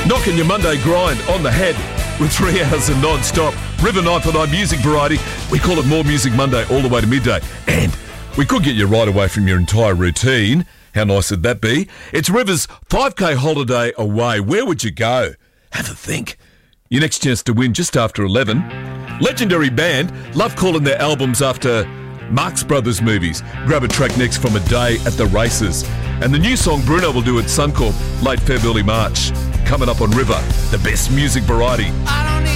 Knocking your Monday grind on the head with 3 hours of non-stop. River 949 Music Variety. We call it More Music Monday all the way to midday. And we could get you right away from your entire routine. How nice would that be? It's River's 5K holiday away. Where would you go? Have a think. Your next chance to win just after 11. Legendary band love calling their albums after Marx Brothers movies. Grab a track next from A Day at the Races. And the new song Bruno will do at Suncorp late Feb, early March. Coming up on River, the best music variety.